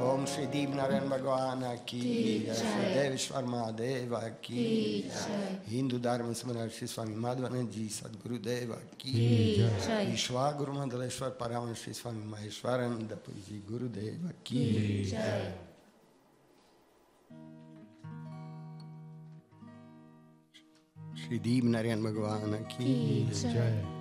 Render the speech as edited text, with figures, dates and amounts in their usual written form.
ओम श्री दीप नारायण भगवान की जय। देवेश्वर महादेव की जय। हिंदू धर्म समन्वय श्री स्वामी माधवानंद जी सदगुरुदेव की जय। ईश्वर गुरु मंडलेश्वर परम श्री स्वामी महेश्वरानंद पुरी जी गुरुदेव की जय। श्री दीप नारायण भगवान की जय।